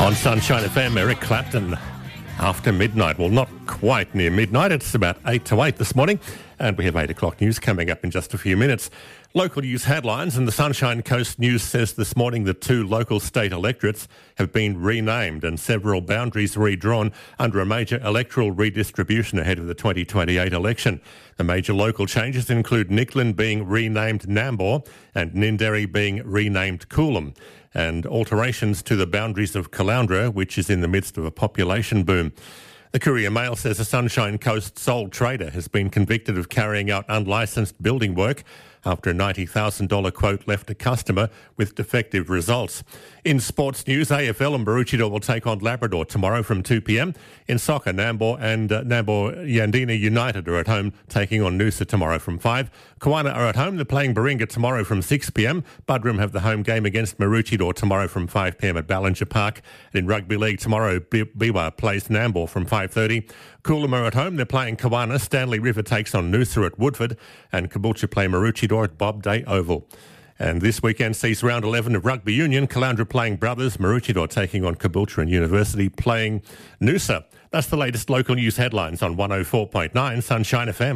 On Sunshine FM, Eric Clapton, After Midnight. Well, not quite near midnight. It's about 8 to 8 this morning, and we have 8 o'clock news coming up in just a few minutes. Local news headlines, and the Sunshine Coast News says this morning that 2 local state electorates have been renamed and several boundaries redrawn under a major electoral redistribution ahead of the 2028 election. The major local changes include Nicklin being renamed Nambour and Ninderry being renamed Coolum, and alterations to the boundaries of Caloundra, which is in the midst of a population boom. The Courier Mail says a Sunshine Coast sole trader has been convicted of carrying out unlicensed building work after a $90,000 quote left a customer with defective results. In sports news, AFL and Maroochydore will take on Labrador tomorrow from 2 p.m. In soccer, Nambour and Nambour Yandina United are at home taking on Noosa tomorrow from 5. Kawana are at home. They're playing Baringa tomorrow from 6 p.m. Buderim have the home game against Maroochydore tomorrow from 5 p.m. at Ballinger Park. And in rugby league tomorrow, Biwa plays Nambour from 5:30. Coolum are at home. They're playing Kawana. Stanley River takes on Noosa at Woodford, and Caboolture play Maroochydore at Bob Day Oval. And this weekend sees round 11 of Rugby Union, Caloundra playing Brothers, Maroochydore taking on Caboolture, and University playing Noosa. That's the latest local news headlines on 104.9 Sunshine FM.